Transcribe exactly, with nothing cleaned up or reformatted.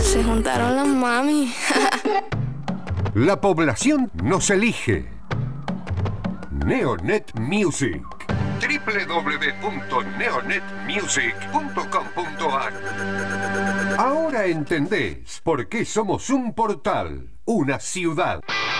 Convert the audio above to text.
Se juntaron las mami. La población nos elige. Neonet Music. doble u doble u doble u punto neonet music punto com punto a r. Ahora entendés por qué somos un portal, una ciudad.